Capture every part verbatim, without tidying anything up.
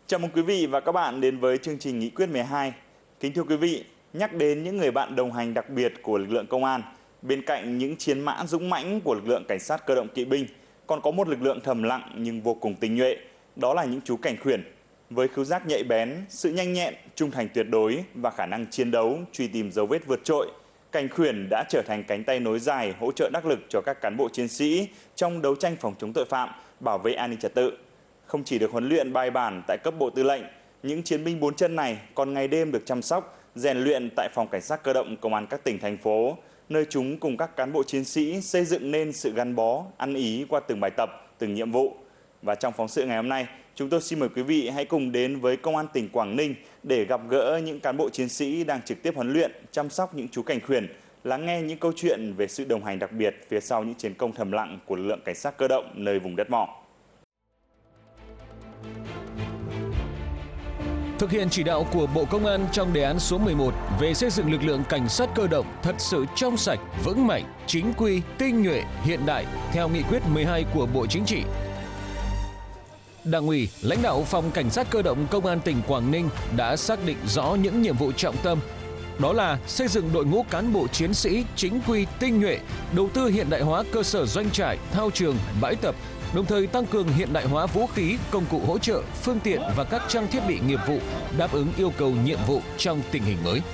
Chào mừng quý vị và các bạn đến với chương trình Nghị quyết mười hai. Kính thưa quý vị, nhắc đến những người bạn đồng hành đặc biệt của lực lượng công an, bên cạnh những chiến mã dũng mãnh của lực lượng cảnh sát cơ động kỵ binh, còn có một lực lượng thầm lặng nhưng vô cùng tinh nhuệ, đó là những chú cảnh khuyển. Với khứu giác nhạy bén, sự nhanh nhẹn, trung thành tuyệt đối và khả năng chiến đấu, truy tìm dấu vết vượt trội, cảnh khuyển đã trở thành cánh tay nối dài hỗ trợ đắc lực cho các cán bộ chiến sĩ trong đấu tranh phòng chống tội phạm, bảo vệ an ninh trật tự. Không chỉ được huấn luyện bài bản tại cấp bộ tư lệnh, những chiến binh bốn chân này còn ngày đêm được chăm sóc, rèn luyện tại phòng cảnh sát cơ động công an các tỉnh thành phố, nơi chúng cùng các cán bộ chiến sĩ xây dựng nên sự gắn bó, ăn ý qua từng bài tập, từng nhiệm vụ. Và trong phóng sự ngày hôm nay, chúng tôi xin mời quý vị hãy cùng đến với Công an tỉnh Quảng Ninh để gặp gỡ những cán bộ chiến sĩ đang trực tiếp huấn luyện, chăm sóc những chú cảnh khuyển, lắng nghe những câu chuyện về sự đồng hành đặc biệt phía sau những chiến công thầm lặng của lực lượng cảnh sát cơ động nơi vùng đất mỏ. Thực hiện chỉ đạo của Bộ Công an trong đề án số mười một về xây dựng lực lượng cảnh sát cơ động thật sự trong sạch, vững mạnh, chính quy, tinh nhuệ, hiện đại theo nghị quyết mười hai của Bộ Chính trị. Đảng ủy, lãnh đạo Phòng Cảnh sát cơ động Công an tỉnh Quảng Ninh đã xác định rõ những nhiệm vụ trọng tâm. Đó là xây dựng đội ngũ cán bộ chiến sĩ chính quy, tinh nhuệ, đầu tư hiện đại hóa cơ sở doanh trại, thao trường, bãi tập, đồng thời tăng cường hiện đại hóa vũ khí, công cụ hỗ trợ, phương tiện và các trang thiết bị nghiệp vụ đáp ứng yêu cầu nhiệm vụ trong tình hình mới.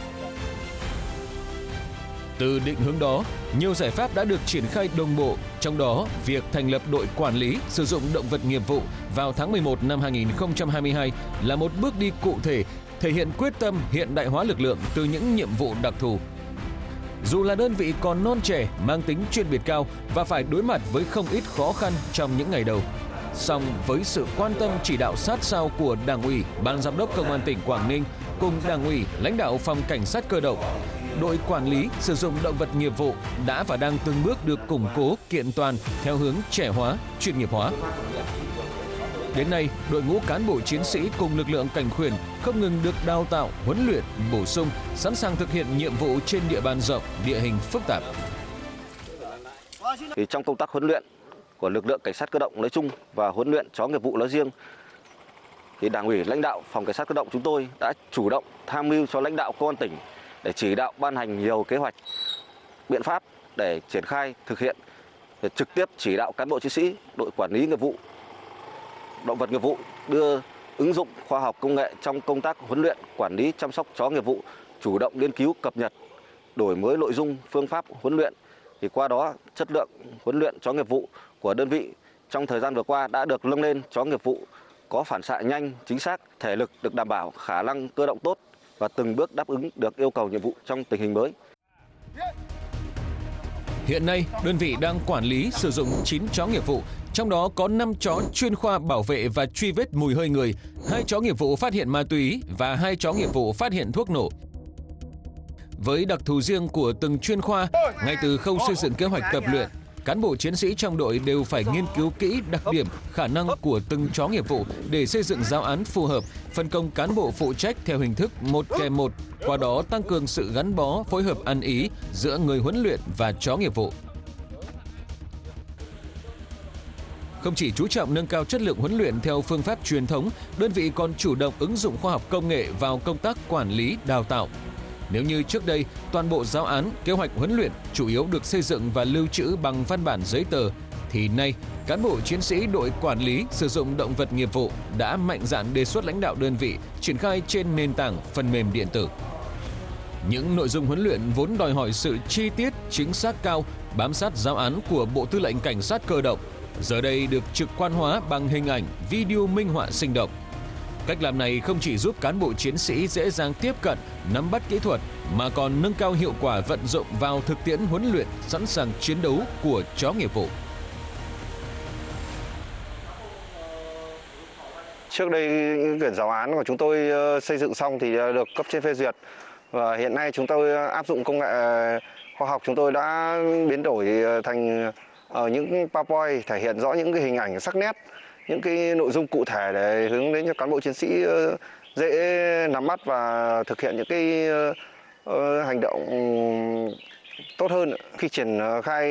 Từ định hướng đó, nhiều giải pháp đã được triển khai đồng bộ, trong đó việc thành lập đội quản lý sử dụng động vật nghiệp vụ vào tháng mười một năm hai nghìn không trăm hai mươi hai là một bước đi cụ thể, thể hiện quyết tâm hiện đại hóa lực lượng từ những nhiệm vụ đặc thù. Dù là đơn vị còn non trẻ, mang tính chuyên biệt cao và phải đối mặt với không ít khó khăn trong những ngày đầu, song với sự quan tâm chỉ đạo sát sao của Đảng ủy, Ban Giám đốc Công an tỉnh Quảng Ninh cùng Đảng ủy, lãnh đạo Phòng Cảnh sát cơ động, đội quản lý sử dụng động vật nghiệp vụ đã và đang từng bước được củng cố, kiện toàn theo hướng trẻ hóa, chuyên nghiệp hóa. Đến nay, đội ngũ cán bộ chiến sĩ cùng lực lượng cảnh khuyển không ngừng được đào tạo, huấn luyện, bổ sung, sẵn sàng thực hiện nhiệm vụ trên địa bàn rộng, địa hình phức tạp. Thì trong công tác huấn luyện của lực lượng cảnh sát cơ động nói chung và huấn luyện chó nghiệp vụ nói riêng, thì Đảng ủy, lãnh đạo Phòng Cảnh sát cơ động chúng tôi đã chủ động tham mưu cho lãnh đạo Công an tỉnh để chỉ đạo ban hành nhiều kế hoạch, biện pháp để triển khai thực hiện, để trực tiếp chỉ đạo cán bộ chiến sĩ, đội quản lý nghiệp vụ, động vật nghiệp vụ đưa ứng dụng khoa học công nghệ trong công tác huấn luyện, quản lý, chăm sóc chó nghiệp vụ, chủ động nghiên cứu, cập nhật, đổi mới nội dung, phương pháp huấn luyện. Thì qua đó, chất lượng huấn luyện chó nghiệp vụ của đơn vị trong thời gian vừa qua đã được nâng lên. Chó nghiệp vụ có phản xạ nhanh, chính xác, thể lực được đảm bảo, khả năng cơ động tốt và từng bước đáp ứng được yêu cầu nhiệm vụ trong tình hình mới. Hiện nay, đơn vị đang quản lý sử dụng chín chó nghiệp vụ, trong đó có năm chó chuyên khoa bảo vệ và truy vết mùi hơi người, hai chó nghiệp vụ phát hiện ma túy và hai chó nghiệp vụ phát hiện thuốc nổ. Với đặc thù riêng của từng chuyên khoa, ngay từ khâu xây dựng kế hoạch tập luyện, cán bộ chiến sĩ trong đội đều phải nghiên cứu kỹ đặc điểm, khả năng của từng chó nghiệp vụ để xây dựng giáo án phù hợp, phân công cán bộ phụ trách theo hình thức một kèm một, qua đó tăng cường sự gắn bó, phối hợp ăn ý giữa người huấn luyện và chó nghiệp vụ. Không chỉ chú trọng nâng cao chất lượng huấn luyện theo phương pháp truyền thống, đơn vị còn chủ động ứng dụng khoa học công nghệ vào công tác quản lý, đào tạo. Nếu như trước đây, toàn bộ giáo án, kế hoạch huấn luyện chủ yếu được xây dựng và lưu trữ bằng văn bản giấy tờ, thì nay, cán bộ chiến sĩ đội quản lý sử dụng động vật nghiệp vụ đã mạnh dạn đề xuất lãnh đạo đơn vị triển khai trên nền tảng phần mềm điện tử. Những nội dung huấn luyện vốn đòi hỏi sự chi tiết, chính xác cao, bám sát giáo án của Bộ Tư lệnh Cảnh sát cơ động, giờ đây được trực quan hóa bằng hình ảnh, video minh họa sinh động. Cách làm này không chỉ giúp cán bộ chiến sĩ dễ dàng tiếp cận, nắm bắt kỹ thuật, mà còn nâng cao hiệu quả vận dụng vào thực tiễn huấn luyện sẵn sàng chiến đấu của chó nghiệp vụ. Trước đây, những quyển giáo án của chúng tôi xây dựng xong thì được cấp trên phê duyệt. Và hiện nay chúng tôi áp dụng công nghệ khoa học, chúng tôi đã biến đổi thành ở những PowerPoint thể hiện rõ những cái hình ảnh sắc nét, những cái nội dung cụ thể để hướng đến cho cán bộ chiến sĩ dễ nắm bắt và thực hiện những cái hành động tốt hơn khi triển khai